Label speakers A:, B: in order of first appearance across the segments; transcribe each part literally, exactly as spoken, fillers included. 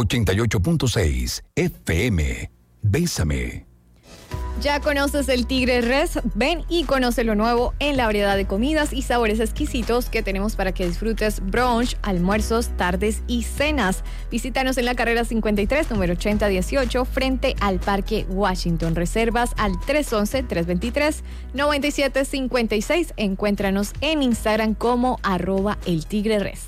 A: ochenta y ocho punto seis F M. Bésame.
B: ¿Ya conoces el Tigre Res? Ven y conoce lo nuevo en la variedad de comidas y sabores exquisitos que tenemos para que disfrutes brunch, almuerzos, tardes y cenas. Visítanos en la carrera cincuenta y tres, número ochenta dieciocho, frente al Parque Washington. Reservas al tres once, tres veintitrés, noventa y siete cincuenta y seis. Encuéntranos en Instagram como arroba el Tigre Res.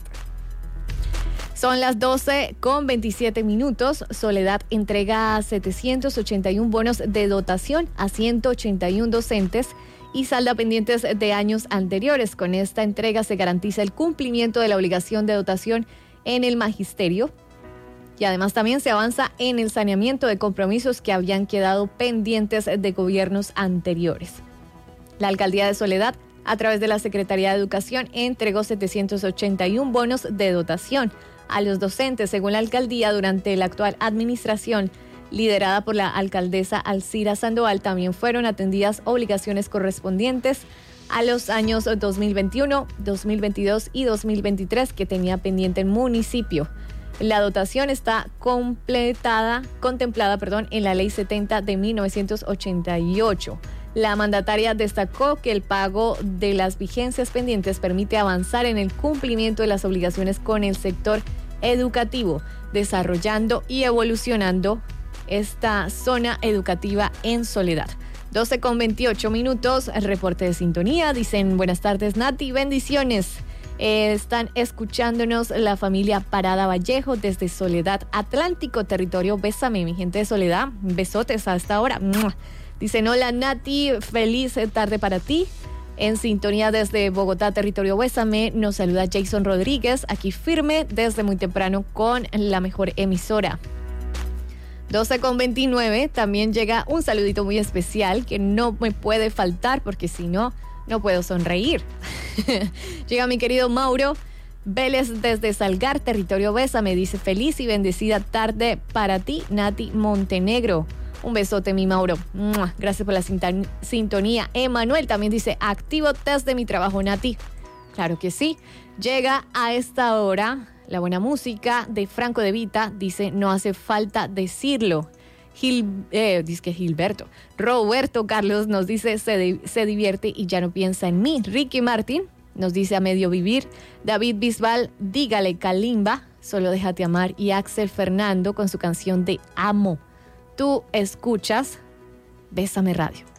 B: Son las doce con veintisiete minutos. Soledad entrega setecientos ochenta y uno bonos de dotación a ciento ochenta y uno docentes y salda pendientes de años anteriores. Con esta entrega se garantiza el cumplimiento de la obligación de dotación en el magisterio y además también se avanza en el saneamiento de compromisos que habían quedado pendientes de gobiernos anteriores. La alcaldía de Soledad, a través de la Secretaría de Educación, entregó setecientos ochenta y uno bonos de dotación a los docentes. Según la alcaldía, durante la actual administración liderada por la alcaldesa Alcira Sandoval, también fueron atendidas obligaciones correspondientes a los años dos mil veintiuno, dos mil veintidós y dos mil veintitrés que tenía pendiente el municipio. La dotación está completada, contemplada, perdón, en la Ley setenta de mil novecientos ochenta y ocho. La mandataria destacó que el pago de las vigencias pendientes permite avanzar en el cumplimiento de las obligaciones con el sector educativo, desarrollando y evolucionando esta zona educativa en Soledad. doce con veintiocho minutos, el reporte de sintonía. Dicen, buenas tardes, Nati, bendiciones. Eh, están escuchándonos la familia Parada Vallejo desde Soledad Atlántico, territorio Bésame, mi gente de Soledad. Besotes a esta hora. ¡Mua! Dicen, hola Nati, feliz tarde para ti. En sintonía desde Bogotá, territorio Bésame, nos saluda Jason Rodríguez, aquí firme desde muy temprano con la mejor emisora. doce con veintinueve, también llega un saludito muy especial que no me puede faltar porque si no, no puedo sonreír. Llega mi querido Mauro Vélez desde Salgar, territorio Bésame, dice, feliz y bendecida tarde para ti, Nati Montenegro. Un besote, mi Mauro. ¡Mua! Gracias por la sintonía. Emanuel también dice, activo desde mi trabajo, Nati. Claro que sí. Llega a esta hora la buena música de Franco De Vita. Dice, no hace falta decirlo. Gil, eh, dice que Gilberto. Roberto Carlos nos dice, se, de, se divierte y ya no piensa en mí. Ricky Martin nos dice, a medio vivir. David Bisbal, dígale Kalimba, solo déjate amar. Y Axel Fernando con su canción de Amo. Tú escuchas Bésame Radio.